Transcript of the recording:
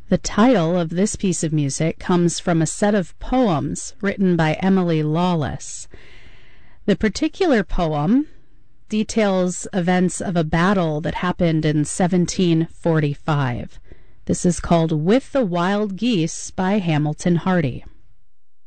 The title of this piece of music comes from a set of poems written by Emily Lawless. The particular poem details events of a battle that happened in 1745. This is called With the Wild Geese by Hamilton Hardy.